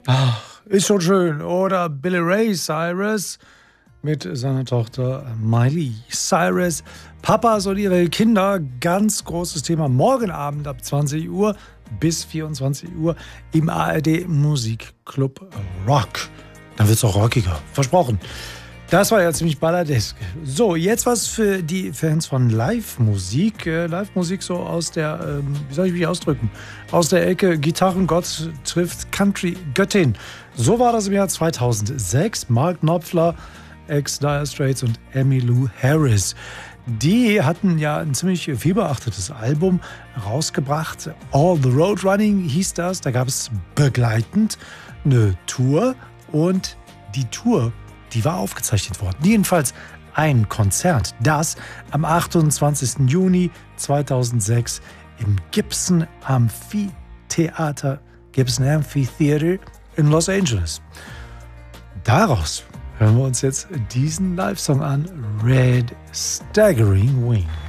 Ach, ist schon schön. Oder Billy Ray Cyrus mit seiner Tochter Miley Cyrus. Papas und ihre Kinder, ganz großes Thema. Morgen Abend ab 20 Uhr bis 24 Uhr im ARD Musikclub Rock. Da wird es auch rockiger. Versprochen. Das war ja ziemlich balladesk. So, jetzt was für die Fans von Live-Musik. Live-Musik so aus der, wie soll ich mich ausdrücken? Aus der Ecke Gitarrengott trifft Country-Göttin. So war das im Jahr 2006. Mark Knopfler, ex-Dire Straits und Emmylou Harris. Die hatten ja ein ziemlich vielbeachtetes Album rausgebracht. All the Road Running hieß das. Da gab es begleitend eine Tour und die Tour, die war aufgezeichnet worden. Jedenfalls ein Konzert, das am 28. Juni 2006 im Gibson Amphitheater in Los Angeles. Daraus hören wir uns jetzt diesen Live-Song an, Red Staggering Wings.